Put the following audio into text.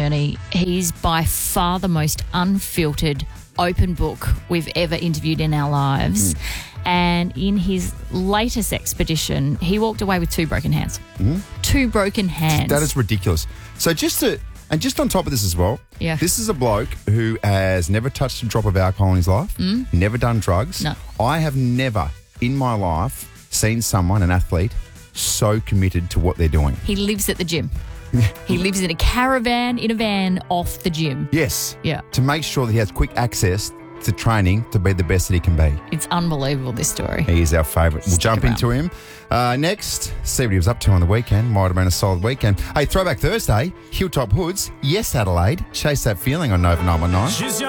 journey. He's by far the most unfiltered, open book we've ever interviewed in our lives. And in his latest expedition, he walked away with 2 broken hands. 2 broken hands. That is ridiculous. So just on top of this as well, this is a bloke who has never touched a drop of alcohol in his life, never done drugs. No. I have never in my life seen someone, an athlete, so committed to what they're doing. He lives at the gym. He lives in a caravan in a van off the gym. Yes. Yeah. To make sure that he has quick access to training to be the best that he can be. It's unbelievable, this story. He is our favourite. We'll jump around. into him. Next, see what he was up to on the weekend. Might have been a solid weekend. Hey, Throwback Thursday, Hilltop Hoods. Yes, Adelaide. Chase that feeling on Nova 919.